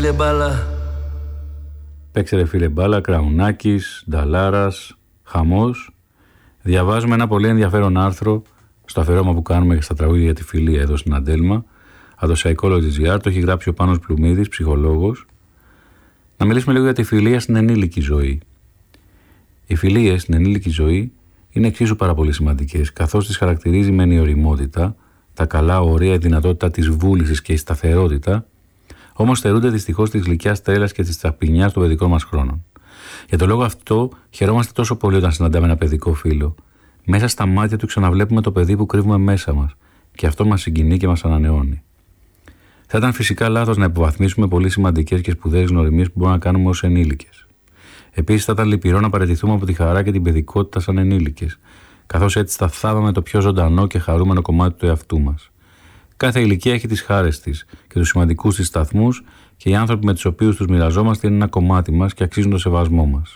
φίλε μπάλα. Παίξε ρε φίλε μπάλα, Κραουνάκης, Νταλάρας, χαμός. Διαβάζουμε ένα πολύ ενδιαφέρον άρθρο στο αφιέρωμα που κάνουμε στα τραγούδια για τη φιλία εδώ στην Αντέλμα. Από το Psychology.gr, το έχει γράψει ο Πάνος Πλουμίδης, ψυχολόγος. Να μιλήσουμε λίγο για τη φιλία στην ενήλικη ζωή. Οι φιλίες στην ενήλικη ζωή είναι εξίσου πάρα πολύ σημαντικές, καθώς τις χαρακτηρίζει μεν η ωριμότητα, τα καλά ωραία, η δυνατότητα της βούλησης και η σταθερότητα, όμως στερούνται δυστυχώς της γλυκιάς τρέλας και της ταπεινιάς των παιδικών μας χρόνων. Για τον λόγο αυτό, χαιρόμαστε τόσο πολύ όταν συναντάμε ένα παιδικό φίλο. Μέσα στα μάτια του ξαναβλέπουμε το παιδί που κρύβουμε μέσα μας, και αυτό μας συγκινεί και μας ανανεώνει. Θα ήταν φυσικά λάθος να υποβαθμίσουμε πολύ σημαντικές και σπουδαίες γνωριμίες που μπορούμε να κάνουμε ως ενήλικες. Επίσης, θα ήταν λυπηρό να παραιτηθούμε από τη χαρά και την παιδικότητα σαν ενήλικες, καθώς έτσι θα θάβαμε το πιο ζωντανό και χαρούμενο κομμάτι του εαυτού μας. Κάθε ηλικία έχει τις χάρες της και τους σημαντικούς της σταθμούς, και οι άνθρωποι με τους οποίους τους μοιραζόμαστε είναι ένα κομμάτι μας και αξίζουν το σεβασμό μας.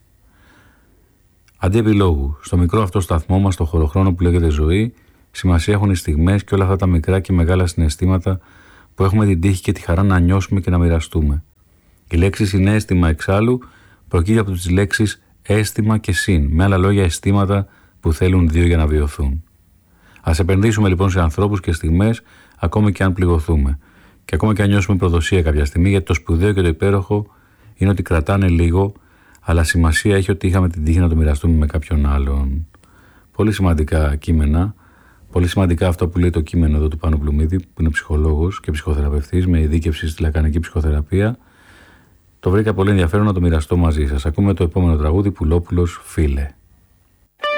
Αντί επιλόγου, στο μικρό αυτό σταθμό μας, στο χωροχρόνο που λέγεται ζωή, σημασία έχουν οι στιγμές και όλα αυτά τα μικρά και μεγάλα συναισθήματα που έχουμε την τύχη και τη χαρά να νιώσουμε και να μοιραστούμε. Η λέξη συναίσθημα εξάλλου προκύπτει από τις λέξεις αίσθημα και συν, με άλλα λόγια αισθήματα που θέλουν δύο για να βιωθούν. Ας επενδύσουμε λοιπόν σε ανθρώπους και στιγμές, ακόμη και αν πληγωθούμε. Και ακόμα και αν νιώσουμε προδοσία κάποια στιγμή, γιατί το σπουδαίο και το υπέροχο είναι ότι κρατάνε λίγο, αλλά σημασία έχει ότι είχαμε την τύχη να το μοιραστούμε με κάποιον άλλον. Πολύ σημαντικά κείμενα. Πολύ σημαντικά αυτό που λέει το κείμενο εδώ του Πάνου Πλουμίδη, που είναι ψυχολόγος και ψυχοθεραπευτής με ειδίκευση στη λακανική ψυχοθεραπεία. Το βρήκα πολύ ενδιαφέρον να το μοιραστώ μαζί σας. Ακούμε το επόμενο τραγούδι, Πουλόπουλος, φίλε.